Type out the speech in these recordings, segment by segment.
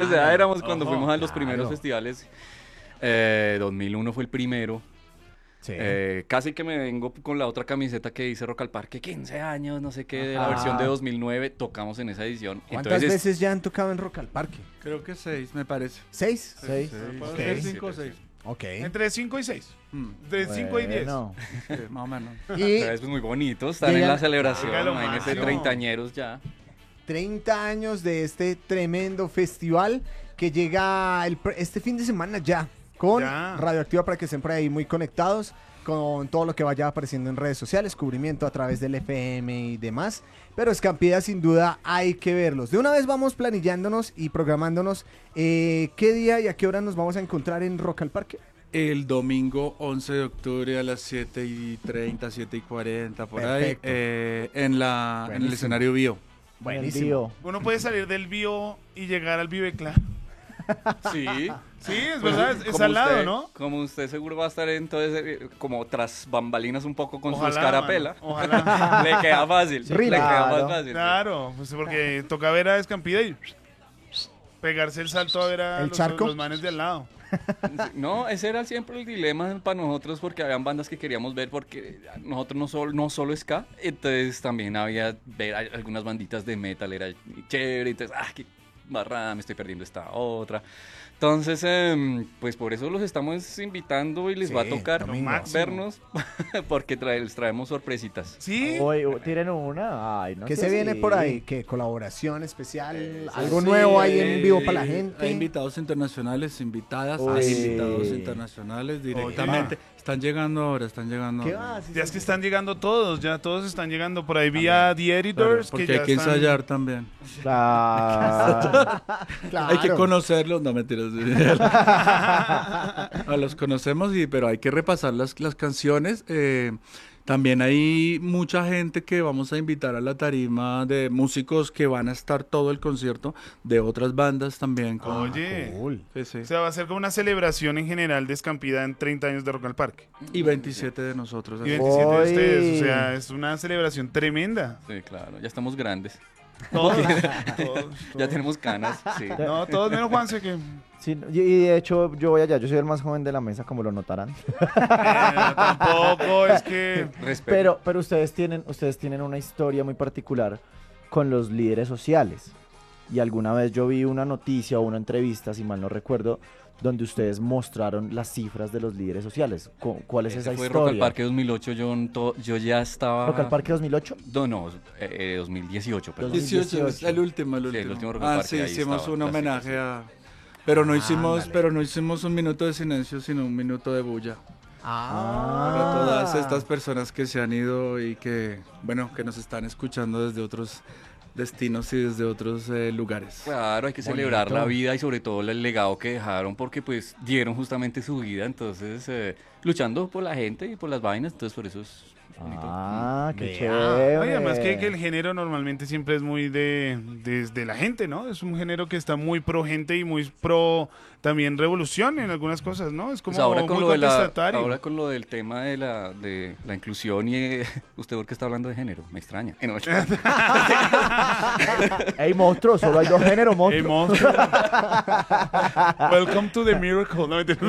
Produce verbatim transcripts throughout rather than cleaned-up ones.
menores de edad éramos cuando Ojo, fuimos a los claro. primeros festivales. Eh, dos mil uno fue el primero. Sí. Eh, casi que me vengo con la otra camiseta que dice Rock al Parque, quince años, no sé qué, de la Ajá. versión de dos mil nueve, tocamos en esa edición. ¿Cuántas Entonces, veces ya han tocado en Rock al Parque? Creo que seis, me parece. ¿Seis? Seis. Puede Ok. ser cinco o seis. Ok. Entre cinco y seis. Mm, De cinco y diez. Bueno. sí, más o menos. Y es muy bonito estar Llegan- en la celebración, Oiga, lo imagínense, máximo. treintañeros ya. treinta años de este tremendo festival que llega el pr- este fin de semana ya con Ya. Radioactiva para que estén por ahí muy conectados con todo lo que vaya apareciendo en redes sociales, cubrimiento a través del F M y demás. Pero Escampida sin duda hay que verlos. De una vez vamos planillándonos y programándonos eh, qué día y a qué hora nos vamos a encontrar en Rock al Parque. El domingo once de octubre a las siete y treinta, siete y cuarenta, por Perfecto. ahí, eh, en, la, en el Buenísimo. escenario Bio. Buenísimo. Uno puede salir del bio y llegar al Vive Claro. Sí. Sí, es verdad, es, es Como al lado, usted- ¿no? Como usted seguro va a estar entonces eh, como tras bambalinas un poco con Ojalá, su escarapela. mano, ojalá. Le queda fácil. Sí, le queda claro. más fácil. Claro, pues porque toca ver a Escampida y pegarse el salto a ver a ¿El los, charco? los manes de al lado. No, ese era siempre el dilema para nosotros porque habían bandas que queríamos ver porque nosotros no solo, no solo ska, entonces también había ver a- algunas banditas de metal, era chévere, entonces, ah, qué barrada, me estoy perdiendo esta otra. Entonces, em, pues por eso los estamos invitando y les Sí, va a tocar domingo. vernos porque trae- les traemos sorpresitas. Sí, Hoy uh, tiren una. Ay, no ¿Qué sé se viene si- por ahí? ¿Qué colaboración especial? ¿Algo Sí, nuevo ahí en eh, vivo para la gente? Hay invitados internacionales, invitadas, Uy. hay invitados internacionales directamente. Están llegando ahora, están llegando ¿Qué ahora. va? Sí, ya sí, es que sí. están llegando todos, ya todos están llegando por ahí vía The Claro, Editors. porque que hay ya que están- ensayar también. Claro. Claro. Hay que conocerlos, no mentiras. A los conocemos, y, pero hay que repasar las, las canciones. eh, también hay mucha gente que vamos a invitar a la tarima de músicos que van a estar todo el concierto de otras bandas también. con- Oye, Cool. Sí, sí. o sea, va a ser como una celebración en general de Escampida en treinta años de Rock al Parque. Y veintisiete de nosotros. Y así. veintisiete de Uy. ustedes, o sea, es una celebración tremenda. Sí, claro, ya estamos grandes. Todos, todos, Ya todos. tenemos canas, sí. No, todos menos Juanse que... Sí, y y de hecho yo voy allá, yo soy el más joven de la mesa, como lo notarán. Eh, tampoco es que... Respeto. Pero, pero ustedes tienen, ustedes tienen una historia muy particular con los líderes sociales. Y alguna vez yo vi una noticia o una entrevista, si mal no recuerdo, donde ustedes mostraron las cifras de los líderes sociales. Cu- ¿Cuál es Ese esa fue historia? Rock al Parque dos mil ocho, yo, n- to- yo ya estaba... ¿Rock al Parque dos mil ocho? No, no, eh, eh, dos mil dieciocho, perdón. dieciocho, es el último, el Sí, último. el último Rock al ah, Parque, sí, ahí hicimos estaba, un la homenaje cifra, a... Pero no hicimos, Ándale. pero no hicimos un minuto de silencio, sino un minuto de bulla. Ah. Para todas estas personas que se han ido y que, bueno, que nos están escuchando desde otros destinos y desde otros eh, lugares. Claro, hay que Bonito. celebrar la vida y sobre todo el legado que dejaron porque pues dieron justamente su vida, entonces eh, luchando por la gente y por las vainas, entonces por eso es bonito. Ah, qué Vea. chévere. Oye, además que, que el género normalmente siempre es muy de, de, de la gente, ¿no? Es un género que está muy pro gente y muy pro también revolución en algunas cosas, ¿no? Es como Pues ahora con muy lo de la, contestatario. ahora con lo del tema de la de la inclusión y eh, usted porque está hablando de género, me extraña. Eh, no, Ey, monstruo, solo hay dos géneros, Hey, monstruo. monstruo. Welcome to the miracle. No, mentira.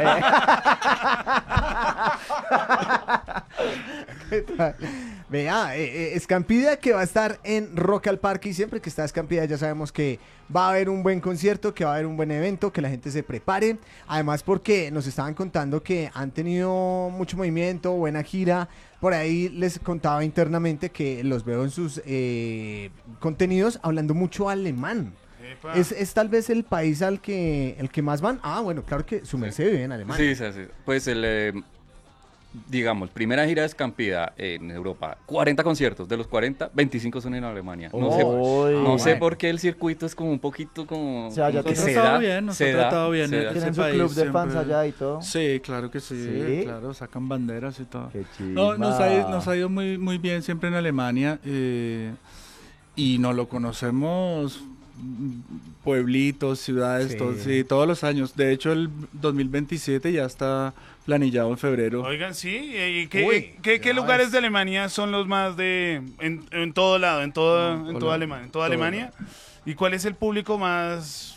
Vea, eh, eh, Escampida que va a estar en Rock al Parque y siempre que está Escampida ya sabemos que va a haber un buen concierto, que va a haber un buen evento, que la gente se prepare. Además porque nos estaban contando que han tenido mucho movimiento, buena gira. Por ahí les contaba internamente que los veo en sus eh, contenidos hablando mucho alemán. Epa. ¿Es, es tal vez el país al que, el que más van? Ah, bueno, claro que su merced vive en Alemania. sí, sí, sí. Pues el eh, digamos, primera gira de Escampida en Europa, cuarenta conciertos, de los cuarenta, veinticinco son en Alemania. No sé, Uy. no sé bueno. por qué el circuito es como un poquito como O sea, ya como que tiene- se Nos ha tratado da, bien, nos se ha da, tratado bien, se eh, da. ese ¿Tienen su país club de fans siempre- allá y todo? Sí, claro que sí, ¿Sí? claro, sacan banderas y todo. Qué No, nos, ha, ido- chimba. nos ha ido muy, muy bien siempre en Alemania, eh, y nos lo conocemos mm, pueblitos, ciudades, Sí. todo- sí, todos los años. De hecho, el dos mil veintisiete ya está planillado en febrero. Oigan, sí. ¿Y qué, Uy, qué- qué ya lugares ves. de Alemania son los más de... En, en todo lado, en, toda, No, en Colo- toda Alemania? ¿En toda todo Alemania? ¿Y cuál es el público más